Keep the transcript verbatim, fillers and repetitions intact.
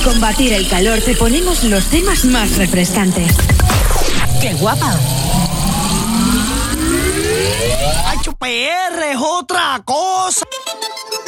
combatir el calor te ponemos los temas más refrescantes. ¡Qué guapa! H P R es otra cosa.